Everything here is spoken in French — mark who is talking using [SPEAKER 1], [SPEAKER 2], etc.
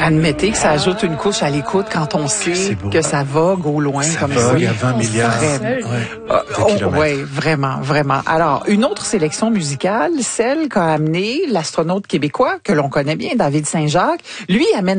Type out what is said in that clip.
[SPEAKER 1] Admettez que ça ajoute une couche à l'écoute quand on sait que ça vogue au loin comme ça.
[SPEAKER 2] Ça vogue à 20 milliards de kilomètres.
[SPEAKER 1] Oui, vraiment, vraiment. Alors, une autre sélection musicale, celle qu'a amené l'astronaute québécois que l'on connaît bien, David Saint-Jacques, lui amène